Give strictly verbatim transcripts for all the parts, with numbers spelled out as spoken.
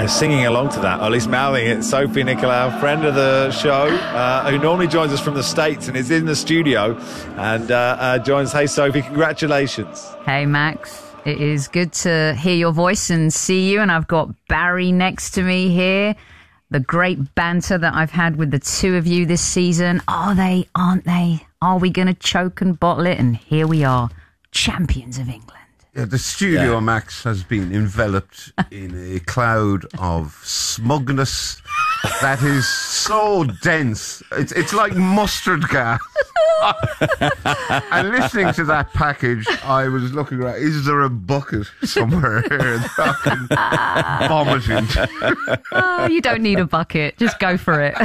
singing along to that, or at least mouthing it. Sophie Nicolau, friend of the show, uh, who normally joins us from the States and is in the studio and uh, uh, joins. Hey, Sophie, congratulations. Hey, Max. It is good to hear your voice and see you. And I've got Barry next to me here. The great banter that I've had with the two of you this season. Are they? Aren't they? Are we going to choke and bottle it? And here we are, champions of England. Yeah, the studio, yeah. Max, has been enveloped in a cloud of smugness that is so dense. It's it's like mustard gas. And listening to that package, I was looking around. Is there a bucket somewhere here that I can vomiting? Oh, you don't need a bucket. Just go for it.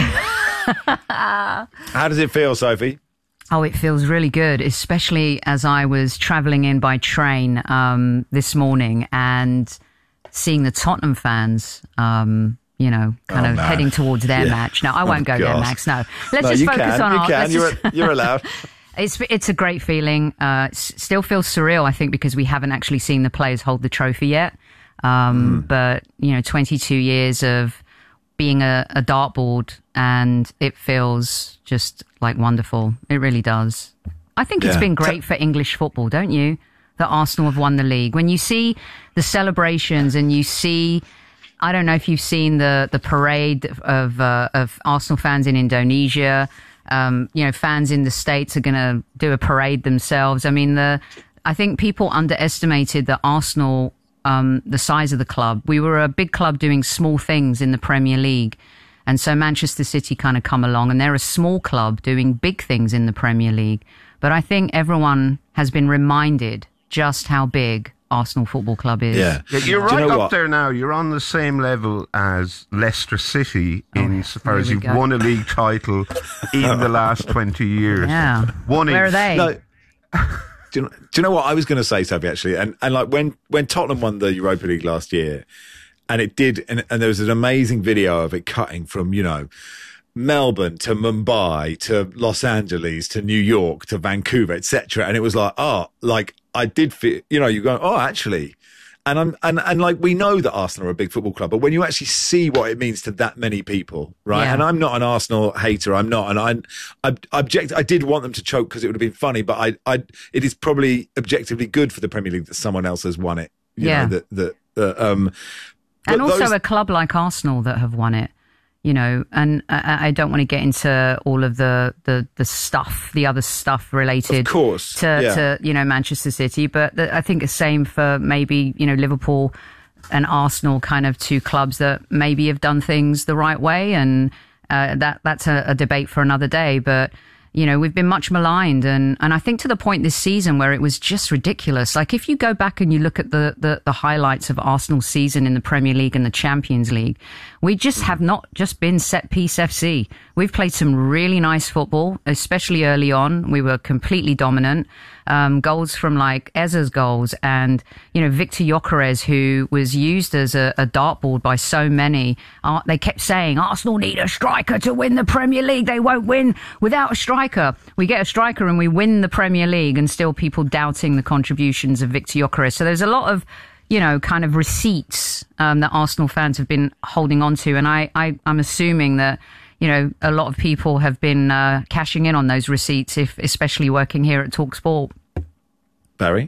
How does it feel, Sophie? Oh, it feels really good, especially as I was travelling in by train um, this morning and seeing the Tottenham fans, um, you know, kind oh, of man. heading towards their yeah. match. No, I won't oh, go God. there, Max. No, let's no, just you focus can. on you our. Can. You're, Just, you're allowed. It's it's a great feeling. Uh, it still feels surreal, I think, because we haven't actually seen the players hold the trophy yet. Um, mm. But you know, twenty-two years of being a, a dartboard, and it feels just like wonderful. It really does. I think it's yeah. been great for English football, don't you? That Arsenal have won the league. When you see the celebrations and you see, I don't know if you've seen the the parade of uh, of Arsenal fans in Indonesia. Um, you know, fans in the States are going to do a parade themselves. I mean, the I think people underestimated that Arsenal, um, the size of the club. We were a big club doing small things in the Premier League. And so Manchester City kind of come along, and they're a small club doing big things in the Premier League. But I think everyone has been reminded just how big Arsenal Football Club is. Yeah, yeah you're right you know up what? there now. You're on the same level as Leicester City oh, insofar as you've go. won a league title in the last twenty years. Yeah. One Where each. are they? No. Do you, know, do you know what I was going to say, Sophie, actually? And, and like when, when Tottenham won the Europa League last year, and it did, and, and there was an amazing video of it cutting from, you know, Melbourne to Mumbai to Los Angeles to New York to Vancouver, et cetera. And it was like, oh, like I did feel, you know, you go, oh, actually. And I'm, and, and like, we know that Arsenal are a big football club, but when you actually see what it means to that many people, right? Yeah. And I'm not an Arsenal hater. I'm not. And I, I object, I did want them to choke because it would have been funny, but I, I, it is probably objectively good for the Premier League that someone else has won it. You Yeah. know, that, that, uh, um, and also those, a club like Arsenal that have won it. You know, and I, I don't want to get into all of the, the, the stuff, the other stuff related of course, to, yeah. to, you know, Manchester City. But the, I think the same for maybe, you know, Liverpool and Arsenal, kind of two clubs that maybe have done things the right way. And uh, that that's a, a debate for another day. But, you know, we've been much maligned. And, and I think to the point this season where it was just ridiculous. Like if you go back and you look at the, the, the highlights of Arsenal's season in the Premier League and the Champions League, we just have not just been set piece F C. We've played some really nice football, especially early on. We were completely dominant. Um, goals from like Ezza's goals and, you know, Victor Gyökeres, who was used as a, a dartboard by so many. Uh, they kept saying, Arsenal need a striker to win the Premier League. They won't win without a striker. We get a striker and we win the Premier League, and still people doubting the contributions of Victor Gyökeres. So there's a lot of, you know, kind of receipts um, that Arsenal fans have been holding on to. And I, I, I'm assuming that, you know, a lot of people have been uh, cashing in on those receipts, if especially working here at TalkSport. Barry?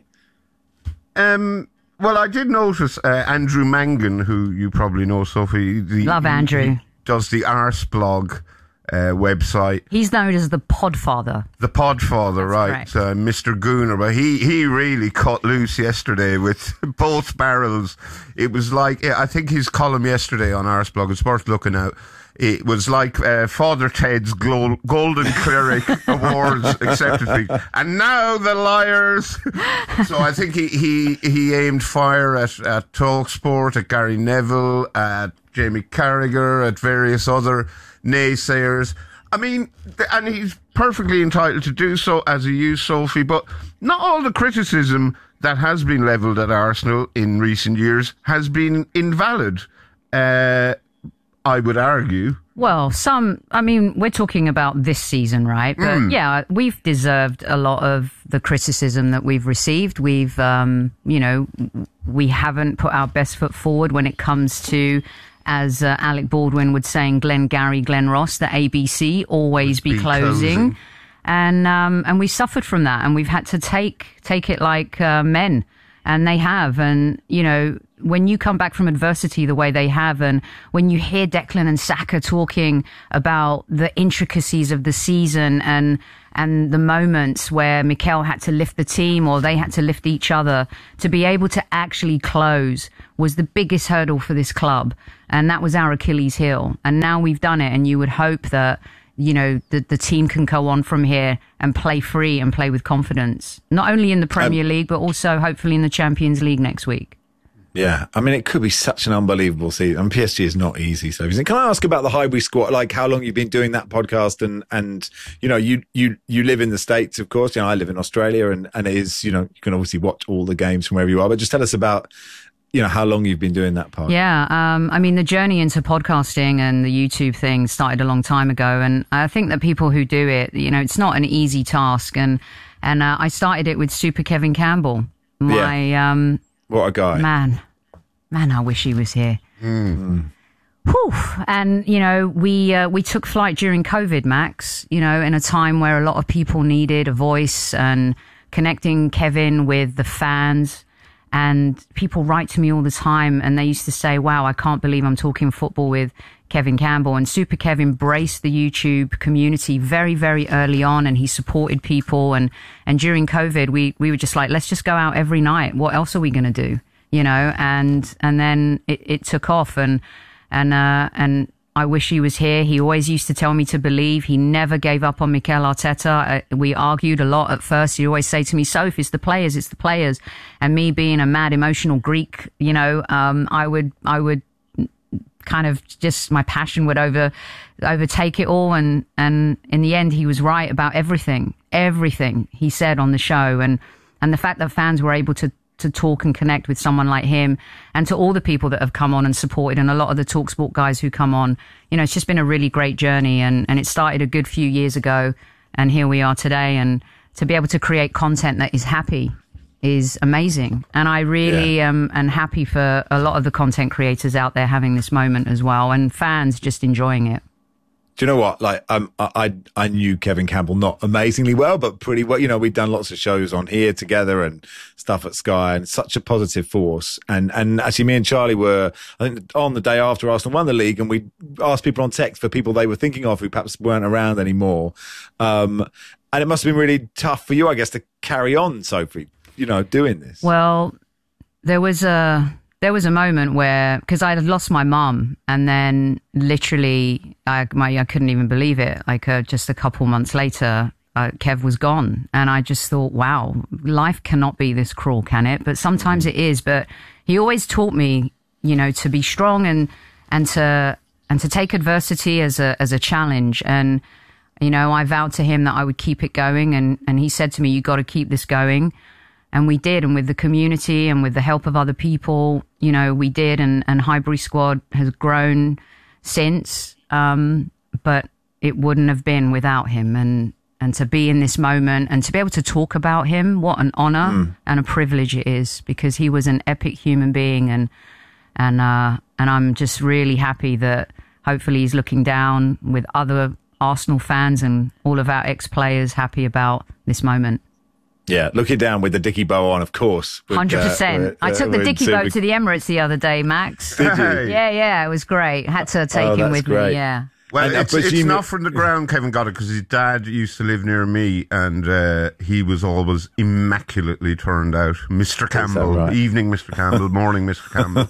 Um, well, I did notice uh, Andrew Mangan, who you probably know, Sophie. The, Love Andrew. He does the Arse blog uh, website. He's known as the Podfather. The Podfather, right. Uh, Mister Gooner. But he, he really cut loose yesterday with both barrels. It was like, I think his column yesterday on Arse blog, it's worth looking at. It was like uh, Father Ted's Glo- Golden Cleric Awards accepted. And now the liars. So I think he, he, he aimed fire at, at TalkSport, at Gary Neville, at Jamie Carragher, at various other naysayers. I mean, and he's perfectly entitled to do so, as he used Sophie, but not all the criticism that has been levelled at Arsenal in recent years has been invalid. Uh... I would argue. Well, some, I mean, we're talking about this season, right? But mm. yeah, we've deserved a lot of the criticism that we've received. We've, um, you know, we haven't put our best foot forward when it comes to as uh, Alec Baldwin would say in Glengarry Glen Ross, the A B C, always be, be closing. closing. And um, and we suffered from that, and we've had to take take it like uh, men, and they have. And, you know, when you come back from adversity the way they have, and when you hear Declan and Saka talking about the intricacies of the season and and the moments where Mikel had to lift the team or they had to lift each other, to be able to actually close was the biggest hurdle for this club. And that was our Achilles heel. And now we've done it. And you would hope that, you know, the, the team can go on from here and play free and play with confidence, not only in the Premier um, League, but also hopefully in the Champions League next week. Yeah, I mean, it could be such an unbelievable season. And P S G is not easy. So, can I ask about the Highbury squad? Like, how long you've been doing that podcast? And, and you know, you, you, you live in the States, of course. You know, I live in Australia, and, and it is, you know, you can obviously watch all the games from wherever you are. But just tell us about, you know, how long you've been doing that part. Yeah, um, I mean, the journey into podcasting and the YouTube thing started a long time ago. And I think that people who do it, you know, it's not an easy task. And, and uh, I started it with Super Kevin Campbell. My, yeah. um, what a guy. Man. Man, I wish he was here. Mm. Whew. And, you know, we uh, we took flight during COVID, Max, you know, in a time where a lot of people needed a voice, and connecting Kevin with the fans. And people write to me all the time, and they used to say, wow, I can't believe I'm talking football with Kevin Campbell. And Super Kev embraced the YouTube community very, very early on, and he supported people. And, and during COVID, we, we were just like, let's just go out every night. What else are we going to do? You know, and and then it, it took off, and and uh, and I wish he was here. He always used to tell me to believe. He never gave up on Mikel Arteta. Uh, we argued a lot at first. He'd always say to me, Soph, it's the players, it's the players. And me being a mad emotional Greek, you know, um, I would I would kind of just, my passion would over overtake it all. And and in the end, he was right about everything, everything he said on the show, and and the fact that fans were able to. to talk and connect with someone like him, and to all the people that have come on and supported, and a lot of the TalkSport guys who come on. You know, it's just been a really great journey, and, and it started a good few years ago, and here we are today. And to be able to create content that is happy is amazing. And I really yeah. am, am happy for a lot of the content creators out there having this moment as well, and fans just enjoying it. Do you know what? Like, um, I I knew Kevin Campbell not amazingly well, but pretty well. You know, we'd done lots of shows on here together and stuff at Sky, and such a positive force. And and actually, me and Charlie were, I think, on the day after Arsenal won the league, and we asked people on text for people they were thinking of who perhaps weren't around anymore. Um, and it must have been really tough for you, I guess, to carry on, Sophie. You know, doing this. Well, there was a. There was a moment where, because I had lost my mum, and then literally, I, my, I couldn't even believe it. Like uh, just a couple months later, uh, Kev was gone. And I just thought, wow, life cannot be this cruel, can it? But sometimes it is. But he always taught me, you know, to be strong and, and to, and to take adversity as a, as a challenge. And, you know, I vowed to him that I would keep it going. And, and he said to me, you got to keep this going. And we did, and with the community and with the help of other people, you know, we did, and, and Highbury Squad has grown since, um, but it wouldn't have been without him. And, and to be in this moment and to be able to talk about him, what an honour mm. and a privilege it is, because he was an epic human being, and and uh, and I'm just really happy that hopefully he's looking down with other Arsenal fans and all of our ex-players happy about this moment. Yeah, looking down with the Dickie bow on, of course. One hundred percent. I took the Dickie boat to the Emirates the other day, Max. Did you? Yeah, yeah, it was great. Had to take oh, him with great. me, yeah. Well, and, it's, uh, it's you... not from the ground Kevin got it, because his dad used to live near me, and uh, he was always immaculately turned out. Mister Campbell, right? Evening Mister Campbell, morning Mister Campbell.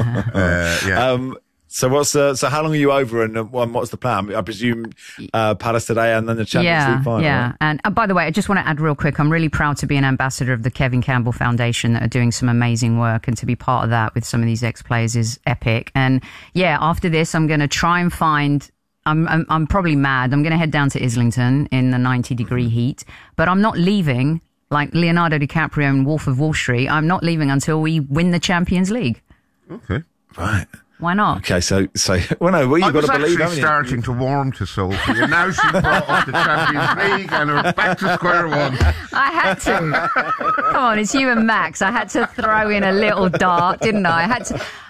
uh, yeah. Um, So what's uh, so how long are you over, and uh, what's the plan? I presume uh, Palace today and then the Champions yeah, League final. Yeah, right? and uh, by the way, I just want to add real quick, I'm really proud to be an ambassador of the Kevin Campbell Foundation that are doing some amazing work, and to be part of that with some of these ex-players is epic. And yeah, after this, I'm going to try and find... I'm, I'm I'm probably mad. I'm going to head down to Islington in the ninety degree heat, but I'm not leaving like Leonardo DiCaprio in Wolf of Wall Street. I'm not leaving until we win the Champions League. Okay, right. Why not? Okay, so so well, no, well, you've got to believe. I was actually starting to warm to Sophie, and now she brought up the Champions League, and we're back to square one. I had to. Come on, it's you and Max. I had to throw in a little dart, didn't I? I had to.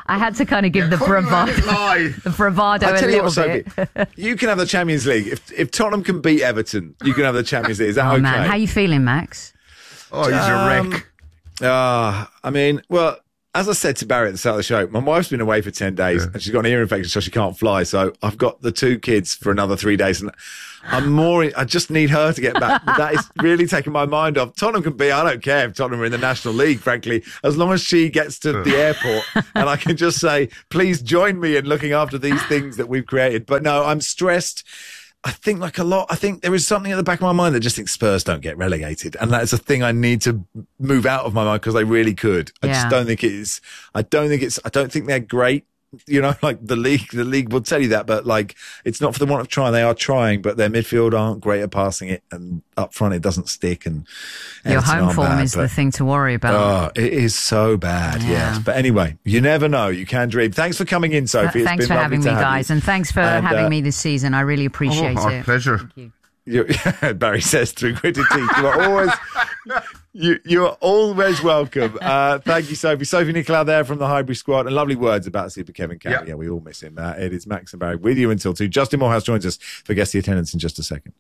I had to kind of give the bravado, the bravado a little what, bit. Sophie, you can have the Champions League. If if Tottenham can beat Everton, you can have the Champions League. Is that oh, okay? Man. How you feeling, Max? Oh, he's um, a wreck. Uh, I mean, well, as I said to Barry at the start of the show, my wife's been away for ten days yeah. and she's got an ear infection, so she can't fly. So I've got the two kids for another three days. And I'm more, I just need her to get back. But that is really taking my mind off. Tottenham can be, I don't care if Tottenham are in the National League, frankly, as long as she gets to the airport and I can just say, please join me in looking after these things that we've created. But no, I'm stressed. I think like a lot, I think there is something at the back of my mind that just thinks Spurs don't get relegated. And that's a thing I need to move out of my mind because they really could. I yeah. just don't think it is, I don't think it's, I don't think they're great. You know, like the league, the league will tell you that, but like, it's not for the want of trying. They are trying, but their midfield aren't great at passing it, and up front it doesn't stick. And your home form bad, is the thing to worry about. Oh, it is so bad. Yeah. Yes, but anyway, you never know. You can dream. Thanks for coming in, Sophie. It's thanks been for having me, guys, you. and thanks for and, having uh, me this season. I really appreciate oh, it. Our pleasure. Thank you. You, Barry says through gritted teeth. You are always, you you are always welcome. Uh, thank you, Sophie. Sophie Nicolau there from the Highbury squad, and lovely words about Super Kevin Campbell. Yeah. yeah, we all miss him. Uh, it is Max and Barry with you until two. Justin Morehouse joins us for Guess the Attendance in just a second.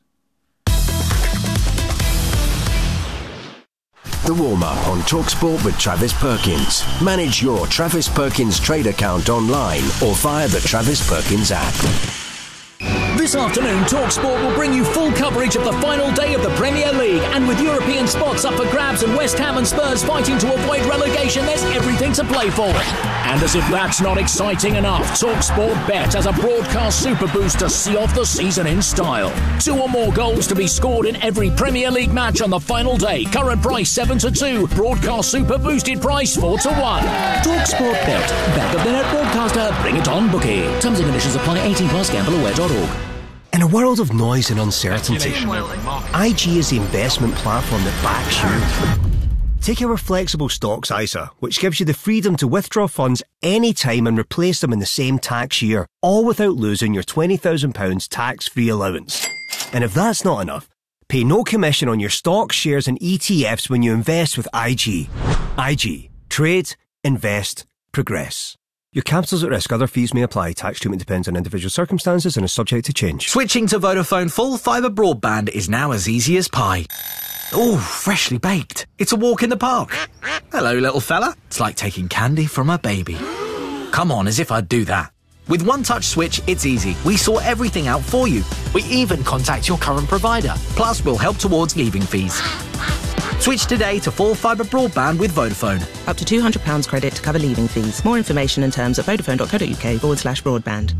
The warm-up on TalkSport with Travis Perkins. Manage your Travis Perkins trade account online or via the Travis Perkins app. This afternoon, TalkSport will bring you full coverage of the final day of the Premier League. And with European spots up for grabs and West Ham and Spurs fighting to avoid relegation, there's everything to play for. And as if that's not exciting enough, TalkSport Bet has a broadcast super boost to see off the season in style. Two or more goals to be scored in every Premier League match on the final day. Current price seven to two. Broadcast super boosted price four to one. TalkSport Bet. Backup the net broadcaster. Bring it on, bookie. Terms and conditions apply. eighteen plus gamble aware dot org. In a world of noise and uncertainty, I G is the investment platform that backs you. Take our flexible stocks I S A, which gives you the freedom to withdraw funds anytime and replace them in the same tax year, all without losing your twenty thousand pounds tax-free allowance. And if that's not enough, pay no commission on your stocks, shares and E T Fs when you invest with I G. I G. Trade, invest, progress. Your capital's at risk. Other fees may apply. Tax treatment depends on individual circumstances and is subject to change. Switching to Vodafone full fibre broadband is now as easy as pie. Oh, freshly baked. It's a walk in the park. Hello, little fella. It's like taking candy from a baby. Come on, as if I'd do that. With One Touch Switch, it's easy. We sort everything out for you. We even contact your current provider. Plus, we'll help towards leaving fees. Switch today to full fibre broadband with Vodafone. Up to two hundred pounds credit to cover leaving fees. More information and terms at vodafone.co.uk forward slash broadband.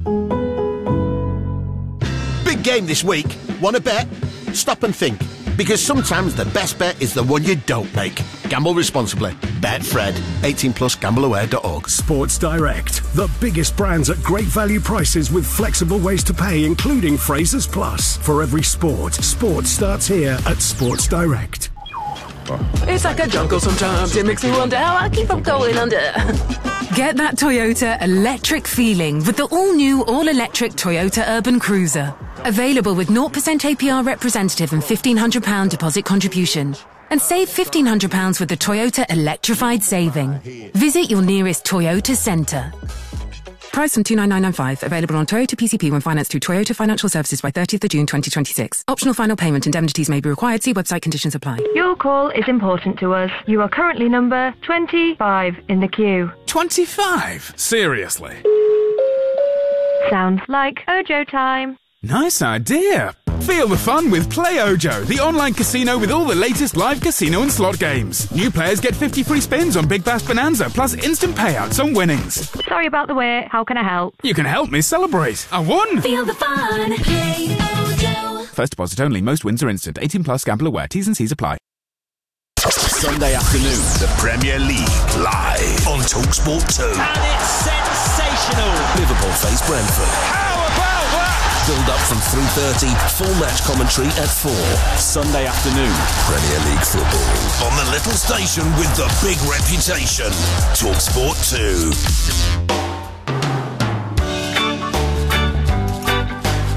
Big game this week. Want to bet? Stop and think. Because sometimes the best bet is the one you don't make. Gamble responsibly. Betfred. eighteen plus gamble aware dot org. Sports Direct. The biggest brands at great value prices with flexible ways to pay, including Frasers Plus. For every sport, sports starts here at Sports Direct. It's like a jungle sometimes. It makes me wonder how I keep from going under. Get that Toyota electric feeling with the all-new, all-electric Toyota Urban Cruiser. Available with zero percent A P R representative and fifteen hundred pounds deposit contribution. And save fifteen hundred pounds with the Toyota Electrified Saving. Visit your nearest Toyota centre. Price from two nine nine nine five. Available on Toyota P C P when financed through Toyota Financial Services by thirtieth of June twenty twenty-six. Optional final payment indemnities may be required. See website conditions apply. Your call is important to us. You are currently number twenty-five in the queue. twenty-five? Seriously? Sounds like Ojo time. Nice idea. Feel the fun with Play Ojo, the online casino with all the latest live casino and slot games. New players get fifty free spins on Big Bash Bonanza, plus instant payouts on winnings. Sorry about the wait. How can I help? You can help me celebrate. I won! Feel the fun. Play Ojo. First deposit only. Most wins are instant. eighteen plus gamble aware. T's and C's apply. Sunday afternoon, the Premier League live on TalkSport two. And it's sensational. Liverpool face Brentford. How about that? Build up from three thirty, full match commentary at four. Sunday afternoon, Premier League football. On the little station with the big reputation. TalkSport two.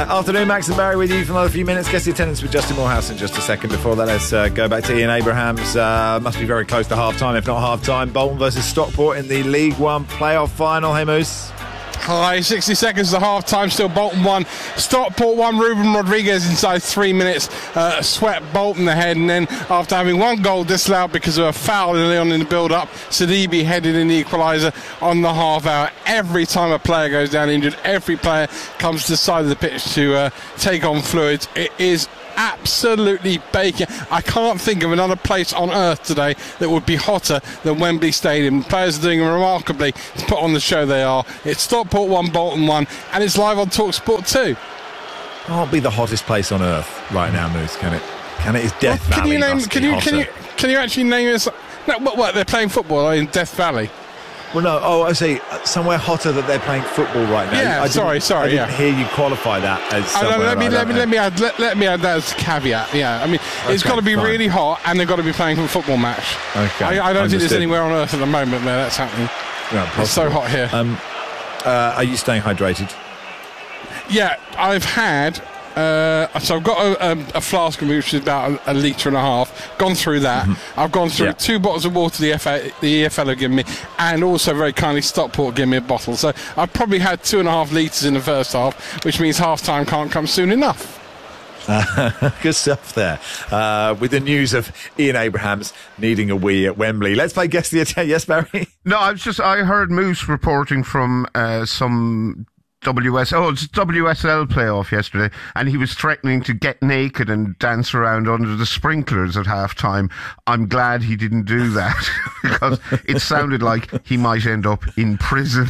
Uh, afternoon, Max and Barry with you for another few minutes. Guess the attendance with Justin Morehouse in just a second. Before that, let's uh, go back to Ian Abrahams. Uh, must be very close to half-time, if not half-time. Bolton versus Stockport in the League One playoff final. Hey, Moose. Hi, sixty seconds to half-time, still Bolton one. Stockport one, Ruben Rodriguez inside three minutes uh, swept Bolton ahead, and then after having one goal disallowed because of a foul early on in the build-up, Sidibe headed in the equaliser on the half-hour. Every time a player goes down injured, every player comes to the side of the pitch to uh, take on fluids. It is absolutely baking. I can't think of another place on earth today that would be hotter than Wembley Stadium. Players are doing remarkably to put on the show they are. It's Stockport one, Bolton one, and it's live on TalkSport two. Can't be the hottest place on earth right now, Moose, can it? Can it? Is Death well, can Valley you name, must can be you, hotter. can you can you actually name it? No, what, what they're playing football in Death Valley? Well, no. Oh, I see. Somewhere hotter that they're playing football right now. Yeah, I sorry, sorry. I didn't yeah. hear you qualify that as. Oh, no, let me like let me that. let me add let, let me add that as a caveat. Yeah, I mean it's Okay, got to be fine. really hot, and they've got to be playing a football match. Okay, I, I don't think there's understood. anywhere on earth at the moment where that's happening. No, It's so possible. hot here. Um, uh, are you staying hydrated? Yeah, I've had. Uh, so I've got a, a, a flask of me which is about a, a litre and a half. Gone through that. Mm-hmm. I've gone through Yeah. two bottles of water the, F A, the E F L have given me, and also very kindly Stockport gave me a bottle. So I've probably had two and a half litres in the first half, which means half time can't come soon enough. Uh, good stuff there. Uh, with the news of Ian Abrahams needing a wee at Wembley. Let's play Guess the Attendant. Yes, Barry? No, I was just, I heard Moose reporting from uh, some W S oh it's W S L playoff yesterday, and he was threatening to get naked and dance around under the sprinklers at half time. I'm glad he didn't do that because it sounded like he might end up in prison.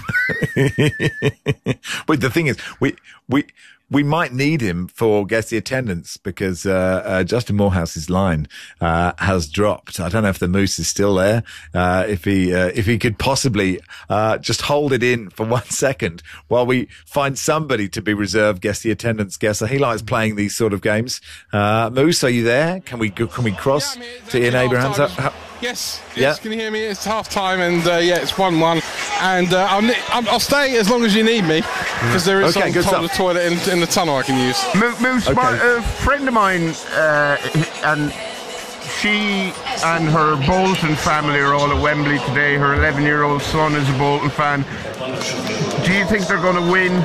But the thing is, we we we might need him for Guess the Attendance because uh, uh, Justin Morehouse's line uh, has dropped. I don't know if the Moose is still there. Uh, if he uh, if he could possibly uh, just hold it in for one second while we find somebody to be reserved Guess the Attendance guesser. He likes playing these sort of games. Uh, Moose, are you there? Can we go, can we cross Yeah, I mean, it's to Ian actually Abrahams? half-time. How- how- Yes, yes. Yeah. Can you hear me? It's half time, and uh, yeah, it's one one. And uh, I'll, I'll, I'll stay as long as you need me because there is Okay, some good toilet, stuff. toilet in, in the tunnel I can use. Mo- Moose, Okay. my, a friend of mine, uh, and she and her Bolton family are all at Wembley today. Her eleven-year-old son is a Bolton fan. Do you think they're going to win?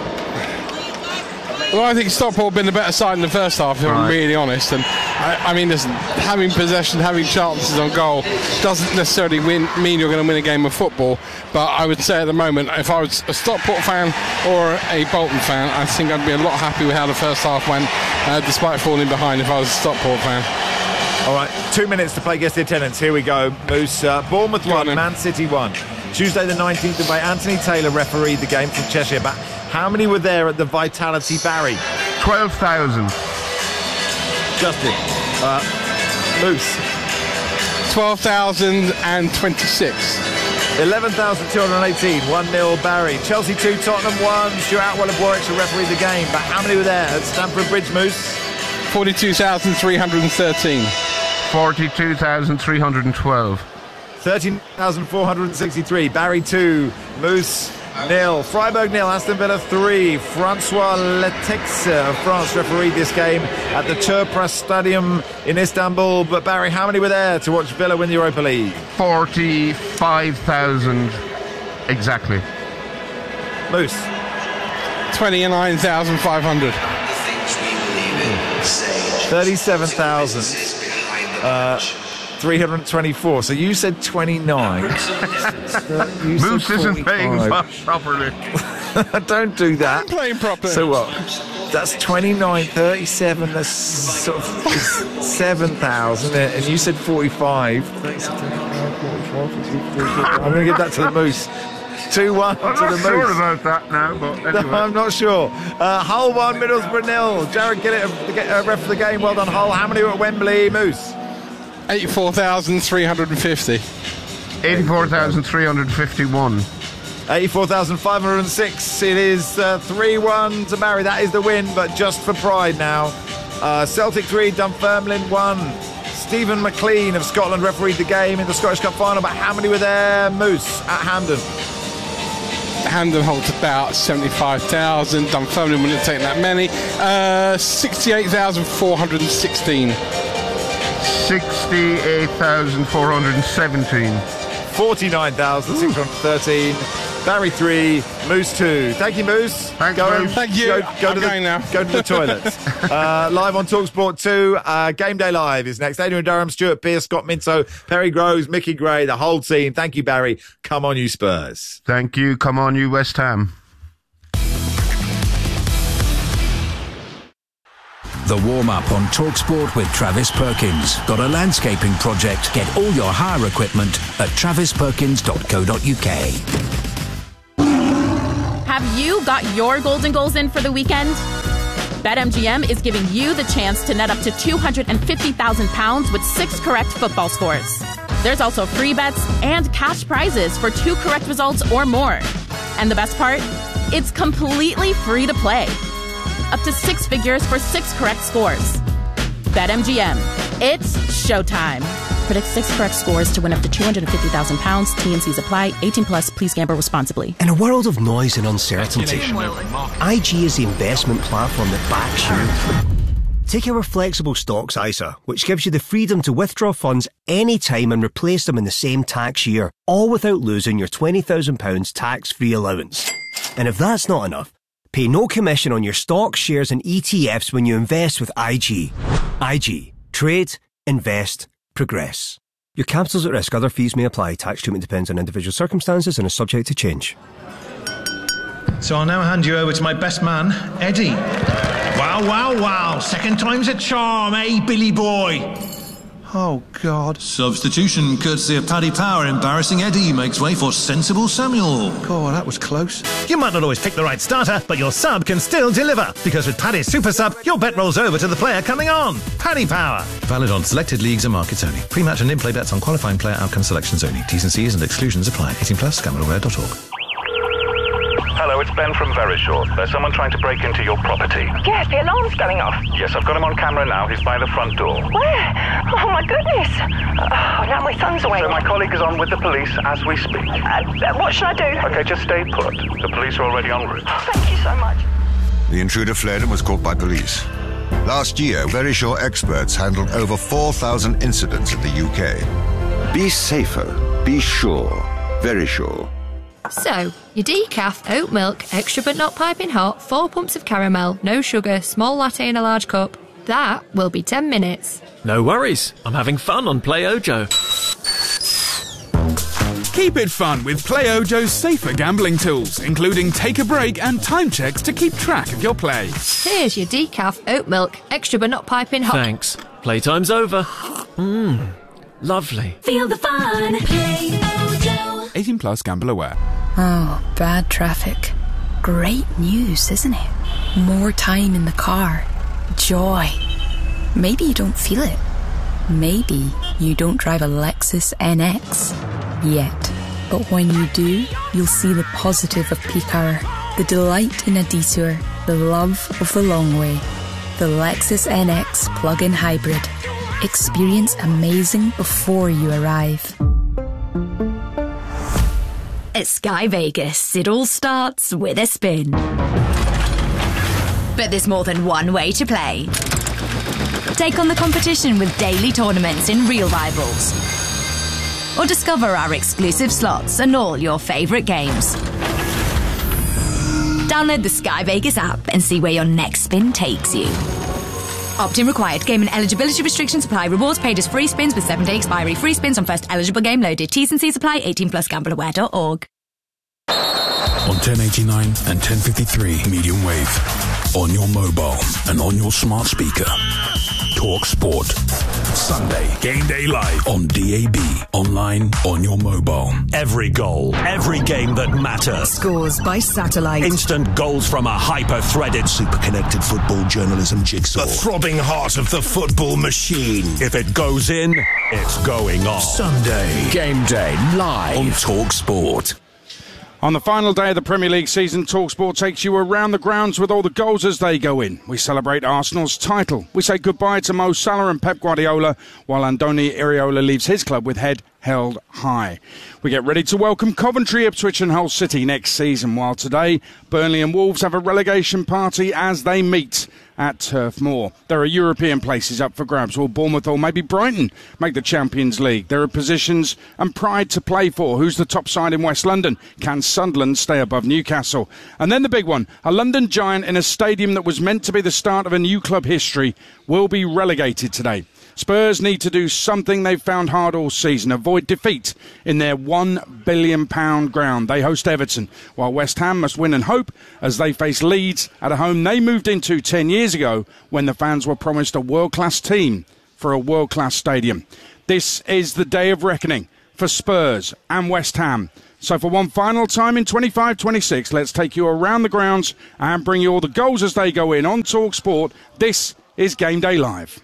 Well, I think Stockport have been the better side in the first half, if I'm Right. really honest. And I, I mean, listen, having possession, having chances on goal doesn't necessarily win, mean you're going to win a game of football. But I would say at the moment, if I was a Stockport fan or a Bolton fan, I think I'd be a lot happy with how the first half went, uh, despite falling behind if I was a Stockport fan. All right, two minutes to play Guess the Attendance. Here we go, Moose. Uh, Bournemouth Go on one, then. Man City one. Tuesday the nineteenth of May, Anthony Taylor refereed the game from Cheshire. But how many were there at the Vitality Barry? twelve thousand. Justin. Uh, Moose. twelve thousand twenty-six. eleven thousand two hundred eighteen. one nil Barry. Chelsea two, Tottenham one. Stuart Atwell of Warwickshire refereed the game. But how many were there at Stamford Bridge, Moose? forty-two thousand three hundred thirteen. forty-two thousand three hundred twelve. thirteen thousand four hundred sixty-three. Barry two. Moose nil. Freiburg nil. Aston Villa three. Francois Letex of France refereed this game at the Turpras Stadium in Istanbul. But Barry, how many were there to watch Villa win the Europa League? forty-five thousand exactly. Moose. twenty-nine thousand five hundred. thirty-seven thousand three hundred twenty-four. So you said twenty-nine. You said Moose isn't paying forty-five. properly. Don't do that. I'm playing properly. So what? That's twenty-nine, thirty-seven, that's sort of seven thousand. And you said forty-five. I'm going to give that to the Moose. two one to I'm the not Moose. sure about that now, but No, anyway. I'm not sure. Uh, Hull one, Middlesbrough nil. Jared Gillett, uh, ref for the game. Well done, Hull. How many were at Wembley, Moose? eighty-four thousand three hundred fifty. eighty-four thousand three hundred fifty-one. eighty-four thousand five hundred six. It is uh, three one to Barry. That is the win, but just for pride now. Uh, Celtic three, Dunfermline one. Stephen McLean of Scotland refereed the game in the Scottish Cup final. But how many were there, Moose, at Hampden? Hamden holds about seventy-five thousand. Dunfermline wouldn't have taken that many. Uh, sixty-eight thousand four hundred sixteen. sixty-eight thousand four hundred seventeen. forty-nine thousand six hundred thirteen. Barry three, Moose two. Thank you, Moose. Thanks, go, Moose. Thank you. Go, go I'm to the, going now. Go to the toilet. uh, live on TalkSport two. Uh, Game Day Live is next. Adrian Durham, Stuart Pearce, Scott Minto, Perry Groves, Mickey Gray, the whole team. Thank you, Barry. Come on, you Spurs. Thank you. Come on, you West Ham. The warm-up on TalkSport with Travis Perkins. Got a landscaping project? Get all your hire equipment at travis perkins dot co dot uk. Have you got your golden goals in for the weekend? BetMGM is giving you the chance to net up to two hundred fifty thousand pounds with six correct football scores. There's also free bets and cash prizes for two correct results or more. And the best part? It's completely free to play. Up to six figures for six correct scores. BetMGM. It's showtime. Predict six correct scores to win up to two hundred fifty thousand pounds. T and Cs apply. eighteen plus. Please gamble responsibly. In a world of noise and uncertainty, I G is the investment platform that backs you. Take our flexible stocks I S A, which gives you the freedom to withdraw funds anytime and replace them in the same tax year, all without losing your twenty thousand pounds tax-free allowance. And if that's not enough, pay no commission on your stocks, shares and E T Fs when you invest with I G. I G. Trade, invest, progress. Your capital's at risk. Other fees may apply. Tax treatment depends on individual circumstances and is subject to change. So I'll now hand you over to my best man, Eddie. Wow, wow, wow. Second time's a charm, eh, Billy boy? Oh, God. Substitution courtesy of Paddy Power. Embarrassing Eddie makes way for sensible Samuel. God, that was close. You might not always pick the right starter, but your sub can still deliver. Because with Paddy's Super Sub, your bet rolls over to the player coming on. Paddy Power. Valid on selected leagues and markets only. Pre-match and in-play bets on qualifying player outcome selections only. T's and C's and exclusions apply. eighteen plus, gamble aware dot org. Hello, it's Ben from Verisure. There's someone trying to break into your property. Yes, the alarm's going off. Yes, I've got him on camera now. He's by the front door. Where? Oh, my goodness. Oh, now my son's away. So my colleague is on with the police as we speak. Uh, what should I do? Okay, just stay put. The police are already en route. Oh, thank you so much. The intruder fled and was caught by police. Last year, Verisure experts handled over four thousand incidents in the U K. Be safer. Be sure. Verisure. So, your decaf, oat milk, extra but not piping hot, four pumps of caramel, no sugar, small latte in a large cup. That will be ten minutes. No worries. I'm having fun on Play Ojo. Keep it fun with Play Ojo's safer gambling tools, including take a break and time checks to keep track of your play. Here's your decaf, oat milk, extra but not piping hot. Thanks. Playtime's over. Mmm. Lovely. Feel the fun. Play Ojo. eighteen plus, gamble aware. Oh, bad traffic. Great news, isn't it? More time in the car. Joy. Maybe you don't feel it. Maybe you don't drive a Lexus N X yet. But when you do, you'll see the positive of peak hour, the delight in a detour, the love of the long way. The Lexus N X plug-in hybrid. Experience amazing before you arrive. At Sky Vegas, it all starts with a spin. But there's more than one way to play. Take on the competition with daily tournaments in Real Rivals. Or discover our exclusive slots and all your favourite games. Download the Sky Vegas app and see where your next spin takes you. Opt-in required. Game and eligibility restrictions apply. Rewards paid as free spins with seven-day expiry. Free spins on first eligible game loaded. T's and C's apply. eighteen plus, gamble aware dot org. On ten eighty-nine and ten fifty-three medium wave. On your mobile and on your smart speaker. Talk Sport. Sunday, Game Day Live on D A B, online, on your mobile. Every goal, every game that matters. Scores by satellite. Instant goals from a hyper-threaded, super-connected football journalism jigsaw. The throbbing heart of the football machine. If it goes in, it's going on. Sunday, Game Day Live on Talk Sport. On the final day of the Premier League season, TalkSport takes you around the grounds with all the goals as they go in. We celebrate Arsenal's title. We say goodbye to Mo Salah and Pep Guardiola, while Andoni Iraola leaves his club with head held high. We get ready to welcome Coventry, Ipswich and Hull City next season, while today Burnley and Wolves have a relegation party as they meet at Turf Moor. There are European places up for grabs. Will Bournemouth or maybe Brighton make the Champions League? There are positions and pride to play for. Who's the top side in West London? Can Sunderland stay above Newcastle? And then the big one, a London giant in a stadium that was meant to be the start of a new club history will be relegated today. Spurs need to do something they've found hard all season, avoid defeat in their one billion pound ground. They host Everton, while West Ham must win and hope as they face Leeds at a home they moved into ten years ago when the fans were promised a world-class team for a world-class stadium. This is the day of reckoning for Spurs and West Ham. So for one final time in twenty-five twenty-six, let's take you around the grounds and bring you all the goals as they go in on Talk Sport. This is Game Day Live.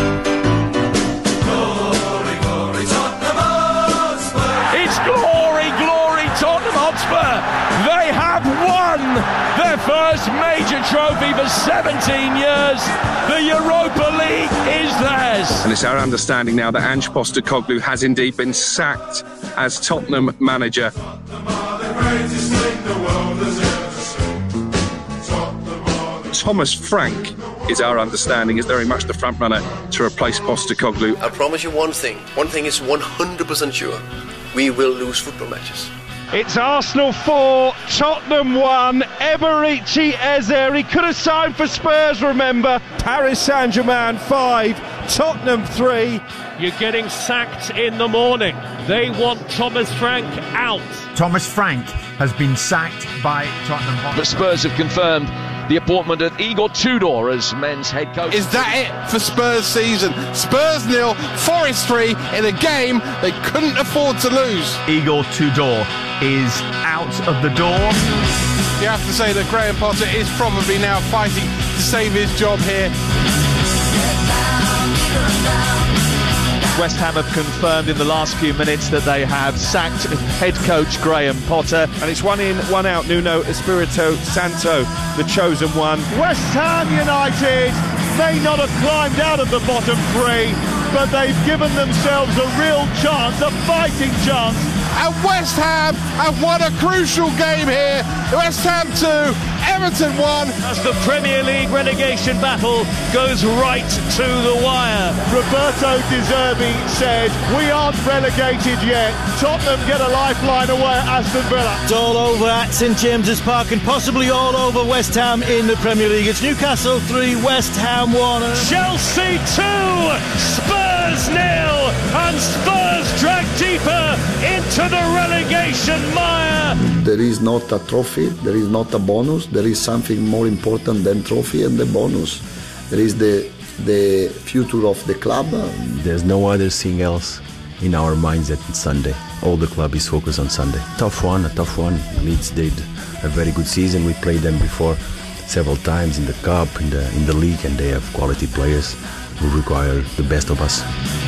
It's glory, glory, Tottenham Hotspur. They have won their first major trophy for seventeen years. The Europa League is theirs. And it's our understanding now that Ange Postecoglou has indeed been sacked as Tottenham manager. Thomas Frank is our understanding is very much the front runner to replace Postecoglou. I promise you one thing. One thing is one hundred percent sure. We will lose football matches. It's Arsenal four, Tottenham one, Eberechi Eze. He could have signed for Spurs, remember. Paris Saint-Germain five, Tottenham three. You're getting sacked in the morning. They want Thomas Frank out. Thomas Frank has been sacked by Tottenham Hotspur. But Spurs have confirmed the appointment of Igor Tudor as men's head coach. Is that it for Spurs season? Spurs nil, Forest three in a game they couldn't afford to lose. Igor Tudor is out of the door. You have to say that Graham Potter is probably now fighting to save his job here. West Ham have confirmed in the last few minutes that they have sacked head coach Graham Potter. And it's one in, one out. Nuno Espirito Santo, the chosen one. West Ham United may not have climbed out of the bottom three, but they've given themselves a real chance, a fighting chance. And West Ham have won a crucial game here. West Ham two, Everton one. As the Premier League relegation battle goes right to the wire. Roberto De Zerbi said, we aren't relegated yet. Tottenham get a lifeline away at Aston Villa. It's all over at St James's Park and possibly all over West Ham in the Premier League. It's Newcastle three, West Ham one. Chelsea two, Spurs nil, and Spurs drag deeper into the relegation mire. There is not a trophy, there is not a bonus, there is something more important than trophy and the bonus. There is the the future of the club. There's no other thing else in our minds than Sunday. All the club is focused on Sunday. Tough one, a tough one. Leeds did a very good season. We played them before several times in the cup, in the in the league, and they have quality players who require the best of us.